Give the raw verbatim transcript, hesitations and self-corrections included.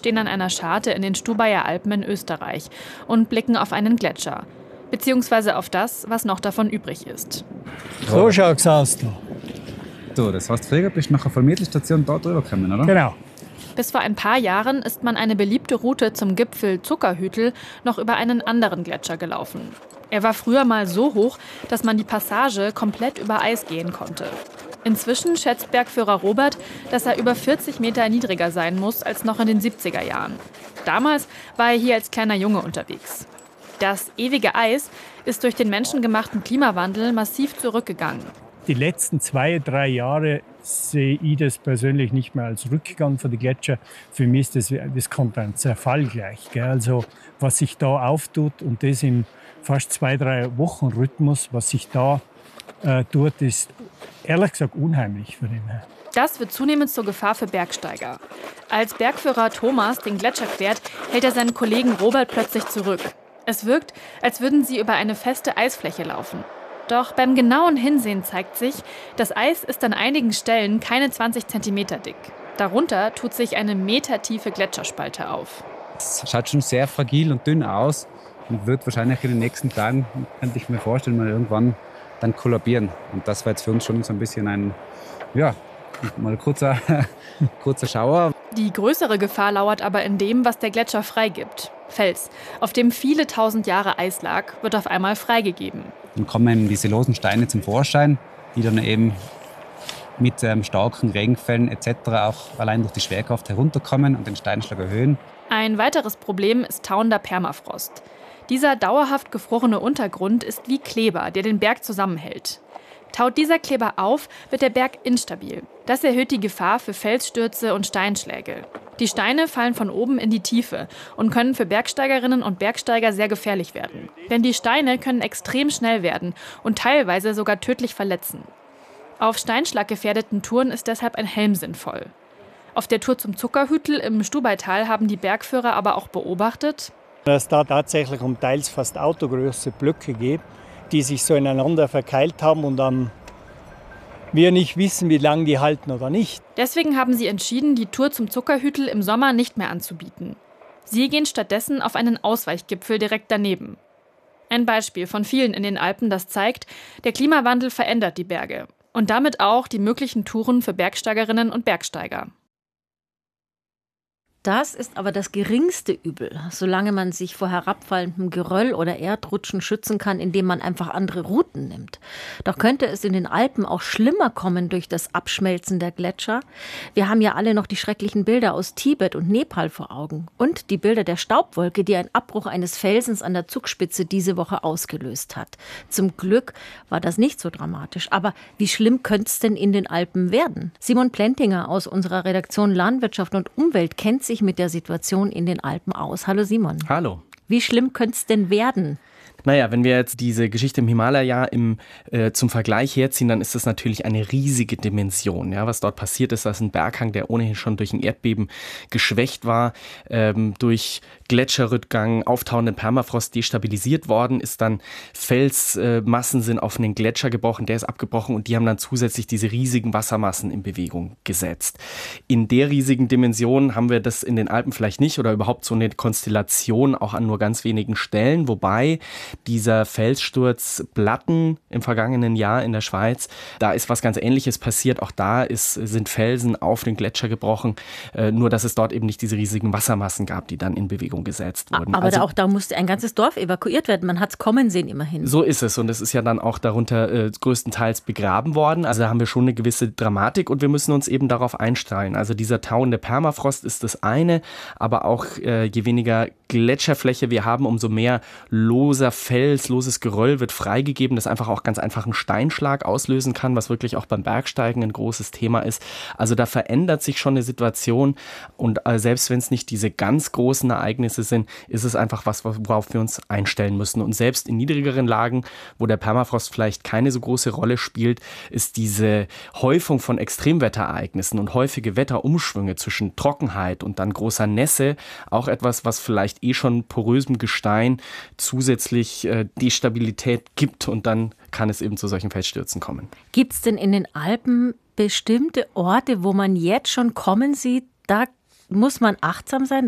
stehen an einer Scharte in den Stubaier Alpen in Österreich und blicken auf einen Gletscher. Beziehungsweise auf das, was noch davon übrig ist. So schaut's aus da. So, das heißt, früher bist du nach der Vollmeterstation da drüber gekommen, oder? Genau. Bis vor ein paar Jahren ist man eine beliebte Route zum Gipfel Zuckerhütel noch über einen anderen Gletscher gelaufen. Er war früher mal so hoch, dass man die Passage komplett über Eis gehen konnte. Inzwischen schätzt Bergführer Robert, dass er über vierzig Meter niedriger sein muss als noch in den siebziger Jahren. Damals war er hier als kleiner Junge unterwegs. Das ewige Eis ist durch den menschengemachten Klimawandel massiv zurückgegangen. Die letzten zwei, drei Jahre sehe ich das persönlich nicht mehr als Rückgang von den Gletscher. Für mich ist das, das kommt ein Zerfall gleich. Gell? Also was sich da auftut und das in fast zwei, drei Wochen Rhythmus, was sich da äh, tut, ist ehrlich gesagt unheimlich für ihn. Das wird zunehmend zur Gefahr für Bergsteiger. Als Bergführer Thomas den Gletscher quert, hält er seinen Kollegen Robert plötzlich zurück. Es wirkt, als würden sie über eine feste Eisfläche laufen. Doch beim genauen Hinsehen zeigt sich, das Eis ist an einigen Stellen keine zwanzig Zentimeter dick. Darunter tut sich eine metertiefe Gletscherspalte auf. Es schaut schon sehr fragil und dünn aus und wird wahrscheinlich in den nächsten Tagen, könnte ich mir vorstellen, mal irgendwann dann kollabieren. Und das war jetzt für uns schon so ein bisschen ein, ja, mal kurzer, kurzer Schauer. Die größere Gefahr lauert aber in dem, was der Gletscher freigibt. Fels, auf dem viele tausend Jahre Eis lag, wird auf einmal freigegeben. Dann kommen diese losen Steine zum Vorschein, die dann eben mit ähm, starken Regenfällen et cetera auch allein durch die Schwerkraft herunterkommen und den Steinschlag erhöhen. Ein weiteres Problem ist tauender Permafrost. Dieser dauerhaft gefrorene Untergrund ist wie Kleber, der den Berg zusammenhält. Taut dieser Kleber auf, wird der Berg instabil. Das erhöht die Gefahr für Felsstürze und Steinschläge. Die Steine fallen von oben in die Tiefe und können für Bergsteigerinnen und Bergsteiger sehr gefährlich werden. Denn die Steine können extrem schnell werden und teilweise sogar tödlich verletzen. Auf steinschlaggefährdeten Touren ist deshalb ein Helm sinnvoll. Auf der Tour zum Zuckerhütel im Stubaital haben die Bergführer aber auch beobachtet, dass da tatsächlich um teils fast autogröße Blöcke geht, die sich so ineinander verkeilt haben und dann wir nicht wissen, wie lange die halten oder nicht. Deswegen haben sie entschieden, die Tour zum Zuckerhütel im Sommer nicht mehr anzubieten. Sie gehen stattdessen auf einen Ausweichgipfel direkt daneben. Ein Beispiel von vielen in den Alpen, das zeigt, der Klimawandel verändert die Berge und damit auch die möglichen Touren für Bergsteigerinnen und Bergsteiger. Das ist aber das geringste Übel, solange man sich vor herabfallendem Geröll oder Erdrutschen schützen kann, indem man einfach andere Routen nimmt. Doch könnte es in den Alpen auch schlimmer kommen durch das Abschmelzen der Gletscher. Wir haben ja alle noch die schrecklichen Bilder aus Tibet und Nepal vor Augen. Und die Bilder der Staubwolke, die ein Abbruch eines Felsens an der Zugspitze diese Woche ausgelöst hat. Zum Glück war das nicht so dramatisch. Aber wie schlimm könnte es denn in den Alpen werden? Simon Plentinger aus unserer Redaktion Landwirtschaft und Umwelt kennt sich mit der Situation in den Alpen aus. Hallo Simon. Hallo. Wie schlimm könnte es denn werden? Naja, wenn wir jetzt diese Geschichte im Himalaya im, äh, zum Vergleich herziehen, dann ist das natürlich eine riesige Dimension. Ja, was dort passiert ist, dass ein Berghang, der ohnehin schon durch ein Erdbeben geschwächt war, ähm, durch Gletscherrückgang, auftauenden Permafrost destabilisiert worden ist, dann Felsmassen äh, sind auf einen Gletscher gebrochen, der ist abgebrochen und die haben dann zusätzlich diese riesigen Wassermassen in Bewegung gesetzt. In der riesigen Dimension haben wir das in den Alpen vielleicht nicht oder überhaupt so eine Konstellation auch an nur ganz wenigen Stellen, wobei dieser Felssturz Blatten im vergangenen Jahr in der Schweiz, da ist was ganz Ähnliches passiert. Auch da ist, sind Felsen auf den Gletscher gebrochen, äh, nur dass es dort eben nicht diese riesigen Wassermassen gab, die dann in Bewegung gesetzt wurden. Aber also, da auch da musste ein ganzes Dorf evakuiert werden. Man hat es kommen sehen immerhin. So ist es und es ist ja dann auch darunter äh, größtenteils begraben worden. Also da haben wir schon eine gewisse Dramatik und wir müssen uns eben darauf einstellen. Also dieser tauende Permafrost ist das eine, aber auch äh, je weniger Gletscherfläche wir haben, umso mehr loser Fels, loses Geröll wird freigegeben, das einfach auch ganz einfach einen Steinschlag auslösen kann, was wirklich auch beim Bergsteigen ein großes Thema ist. Also da verändert sich schon eine Situation und äh, selbst wenn es nicht diese ganz großen Ereignisse sind, ist es einfach was, worauf wir uns einstellen müssen. Und selbst in niedrigeren Lagen, wo der Permafrost vielleicht keine so große Rolle spielt, ist diese Häufung von Extremwetterereignissen und häufige Wetterumschwünge zwischen Trockenheit und dann großer Nässe auch etwas, was vielleicht eh schon porösem Gestein zusätzlich die Stabilität gibt und dann kann es eben zu solchen Felsstürzen kommen. Gibt es denn in den Alpen bestimmte Orte, wo man jetzt schon kommen sieht, da muss man achtsam sein?